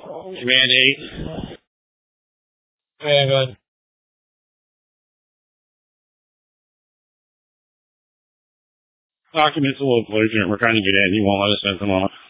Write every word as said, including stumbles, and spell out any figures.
Command eight. Yeah, go ahead. Documents a local agent we're trying to get in. He won't let us send them off.